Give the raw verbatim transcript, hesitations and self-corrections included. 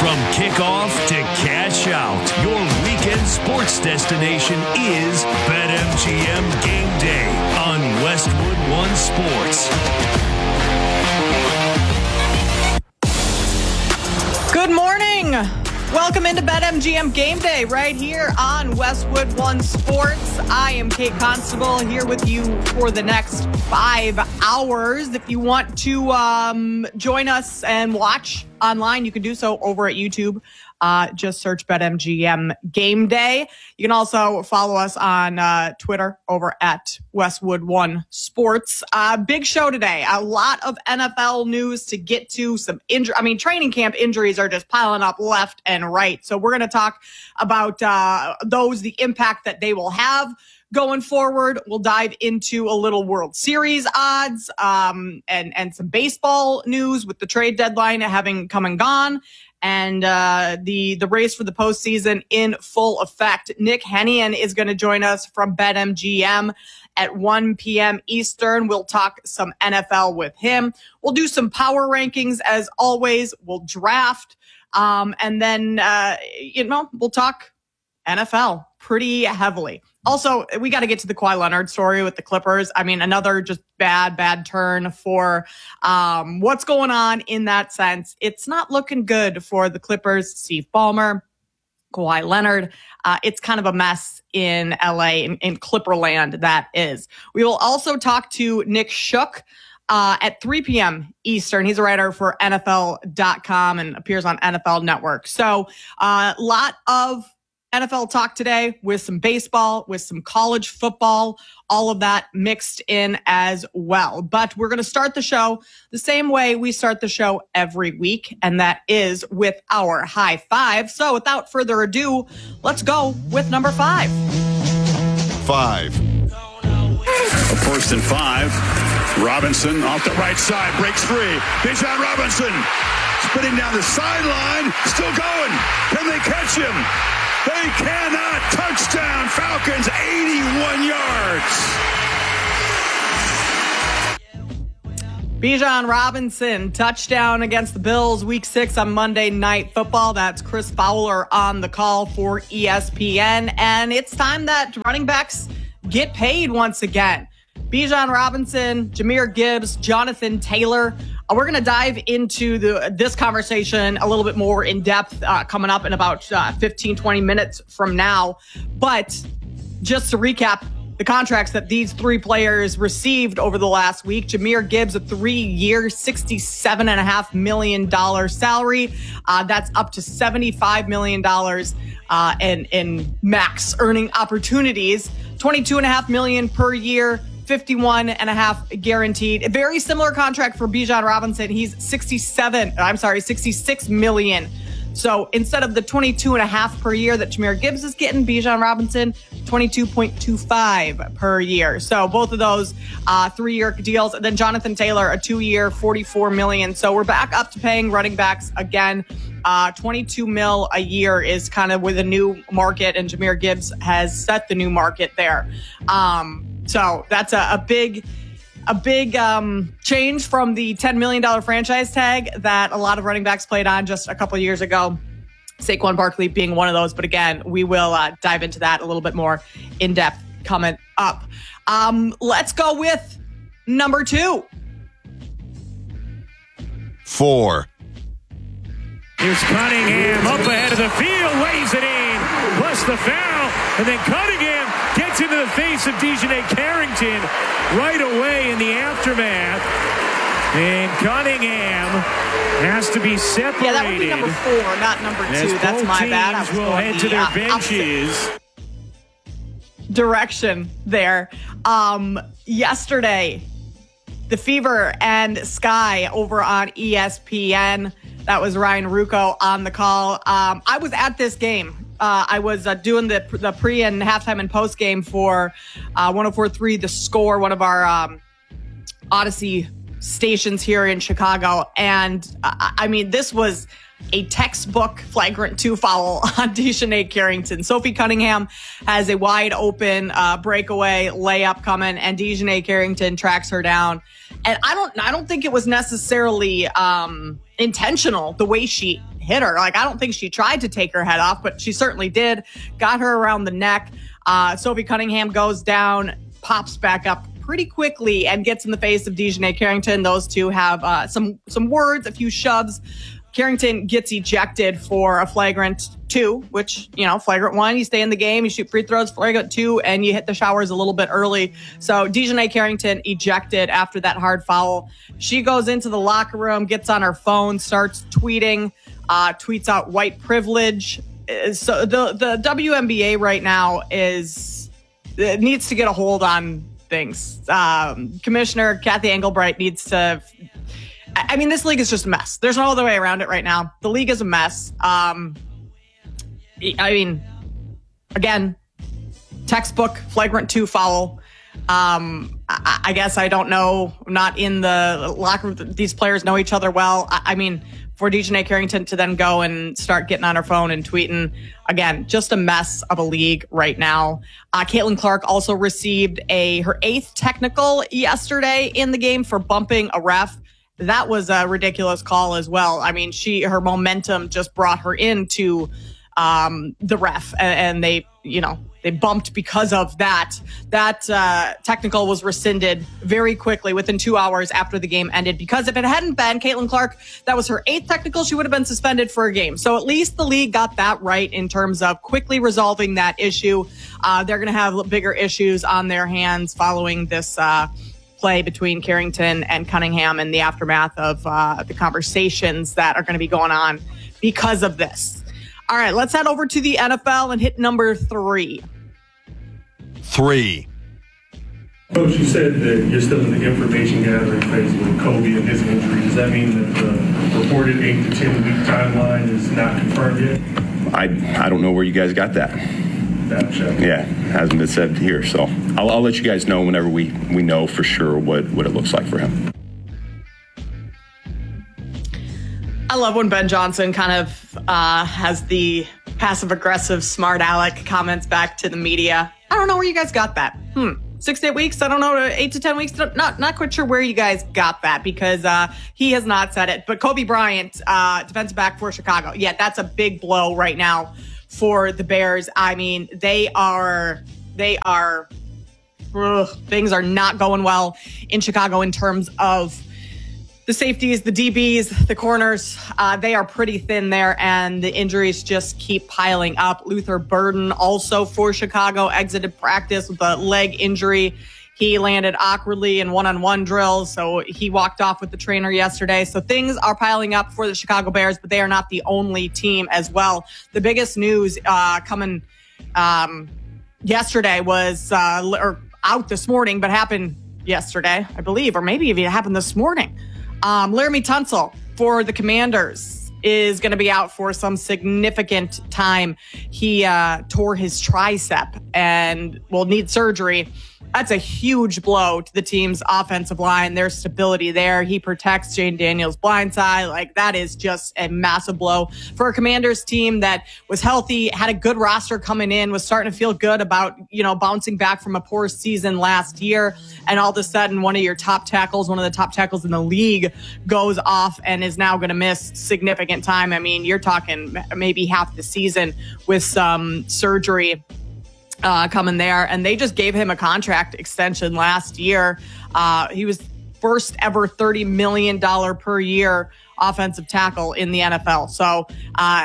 From kickoff to cash out, your weekend sports destination is BetMGM Game Day on Westwood One Sports. Good morning. Welcome into BetMGM Game Day right here on Westwood One Sports. I am Kate Constable here with you for the next five hours. If you want to um, join us and watch online, you can do so over at YouTube. Uh, just search BetMGM Game Day. You can also follow us on uh, Twitter over at Westwood One Sports. Uh, big show today. A lot of N F L news to get to. Some injury. I mean, training camp injuries are just piling up left and right. So we're going to talk about uh, those, the impact that they will have going forward. We'll dive into a little World Series odds um, and and some baseball news with the trade deadline having come and gone. And uh, the the race for the postseason in full effect. Nick Hennian is going to join us from BetMGM at one p.m. Eastern. We'll talk some N F L with him. We'll do some power rankings as always. We'll draft. Um, and then, uh, you know, we'll talk N F L pretty heavily. Also, we got to get to the Kawhi Leonard story with the Clippers. I mean, another just bad, bad turn for um, what's going on in that sense. It's not looking good for the Clippers. Steve Ballmer, Kawhi Leonard. Uh, it's kind of a mess in L A, in, in Clipperland, that is. We will also talk to Nick Shook uh, at three p.m. Eastern. He's a writer for N F L dot com and appears on N F L Network. So a uh, lot of N F L talk today with some baseball, with some college football, all of that mixed in as well. But we're going to start the show the same way we start the show every week, and that is with our high five. So without further ado, let's go with number five. Five. A first and five. Robinson off the right side, breaks free. Bijan Robinson spinning down the sideline, still going. Can they catch him? They cannot. Touchdown, Falcons, eighty-one yards. Bijan Robinson, touchdown against the Bills, week six on Monday Night Football. That's Chris Fowler on the call for E S P N. And it's time that running backs get paid once again. Bijan Robinson, Jahmyr Gibbs, Jonathan Taylor. Uh, we're going to dive into the this conversation a little bit more in depth uh, coming up in about uh, fifteen, twenty minutes from now. But just to recap the contracts that these three players received over the last week. Jahmyr Gibbs, a three-year, sixty-seven point five million dollars salary. Uh, that's up to seventy-five million dollars uh, in, in max earning opportunities. twenty-two point five million dollars per year. fifty-one and a half guaranteed. A very similar contract for Bijan Robinson. He's sixty-seven, I'm sorry, sixty-six million. So instead of the twenty-two and a half per year that Jahmyr Gibbs is getting, Bijan Robinson, twenty-two point two five per year. So both of those uh, three-year deals. And then Jonathan Taylor, a two-year, forty-four million. So we're back up to paying running backs again. Uh, twenty-two mil a year is kind of with a new market, and Jahmyr Gibbs has set the new market there. Um, So that's a, a big, a big um, change from the ten million dollars franchise tag that a lot of running backs played on just a couple of years ago. Saquon Barkley being one of those. But again, we will uh, dive into that a little bit more in depth coming up. Um, let's go with number two. Four. Here's Cunningham up ahead of the field, weighs it in, plus the foul, and then Cunningham gets into the face of Dejanay Carrington right away in the aftermath. And Cunningham has to be separated. Yeah, that would be number four, not number two. That's my bad. I was will head to their benches. Direction there. Um, yesterday, the Fever and Sky over on E S P N. That was Ryan Ruocco on the call. Um, I was at this game. Uh, I was uh, doing the the pre and halftime and post game for uh, one oh four point three The Score, one of our um, Odyssey stations here in Chicago. And uh, I mean, this was a textbook flagrant two foul on Dejanay Carrington. Sophie Cunningham has a wide open uh, breakaway layup coming, and Dejanay Carrington tracks her down. And I don't, I don't think it was necessarily um, intentional the way she hit her. Like, I don't think she tried to take her head off, but she certainly did. Got her around the neck. Uh, Sophie Cunningham goes down, pops back up pretty quickly, and gets in the face of DiJonai Carrington. Those two have uh, some some words, a few shoves. Carrington gets ejected for a flagrant two, which, you know, flagrant one, you stay in the game, you shoot free throws, flagrant two, and you hit the showers a little bit early. So DiJonai Carrington ejected after that hard foul. She goes into the locker room, gets on her phone, starts tweeting, uh, tweets out white privilege. So the, the W N B A right now is, it needs to get a hold on things. Um, Commissioner Kathy Engelbright needs to... I mean, this league is just a mess. There's no other way around it right now. The league is a mess. Um, I mean, again, textbook flagrant two foul. Um, I, I guess I don't know. I'm not in the locker room. These players know each other well. I, I mean, for DiJonai Carrington to then go and start getting on her phone and tweeting, again, just a mess of a league right now. Uh, Caitlin Clark also received a her eighth technical yesterday in the game for bumping a ref. That was a ridiculous call as well. I mean, she her momentum just brought her into um, the ref, and, and they, you know, they bumped because of that. That uh, technical was rescinded very quickly within two hours after the game ended, because if it hadn't been Caitlin Clark, that was her eighth technical, she would have been suspended for a game. So at least the league got that right in terms of quickly resolving that issue. Uh, they're going to have bigger issues on their hands following this uh play between Carrington and Cunningham in the aftermath of uh, the conversations that are going to be going on because of this. All right, let's head over to the N F L and hit number three. Three. Coach, you said that you're still in the information gathering phase with Kobe and his injury. Does that mean that the reported eight to ten week timeline is not confirmed yet? I I don't know where you guys got that. Gotcha. Yeah, hasn't been said here, so I'll, I'll let you guys know whenever we, we know for sure what, what it looks like for him. I love when Ben Johnson kind of uh, has the passive-aggressive, smart aleck comments back to the media. I don't know where you guys got that. Hmm. Six to eight weeks? I don't know. Eight to ten weeks? Not not quite sure where you guys got that, because uh, he has not said it. But Kobe Bryant, uh, defensive back for Chicago. Yeah, that's a big blow right now for the Bears. I mean, they are, they are, ugh, things are not going well in Chicago in terms of the safeties, the D Bs, the corners. Uh, they are pretty thin there, and the injuries just keep piling up. Luther Burden, also for Chicago, exited practice with a leg injury. He landed awkwardly in one-on-one drills, so he walked off with the trainer yesterday. So things are piling up for the Chicago Bears, but they are not the only team as well. The biggest news uh, coming um, yesterday was, uh, or out this morning, but happened yesterday, I believe, or maybe even happened this morning. Um, Laramie Tunsil for the Commanders is going to be out for some significant time. He uh, tore his tricep and will need surgery. That's a huge blow to the team's offensive line, their stability there. He protects Jane Daniels' blind side. Like, that is just a massive blow for a Commanders team that was healthy, had a good roster coming in, was starting to feel good about, you know, bouncing back from a poor season last year. And all of a sudden, one of your top tackles, one of the top tackles in the league, goes off and is now going to miss significant time. I mean, you're talking maybe half the season with some surgery Uh, coming there, and they just gave him a contract extension last year. Uh, he was first ever thirty million dollars per year offensive tackle in the N F L. So uh,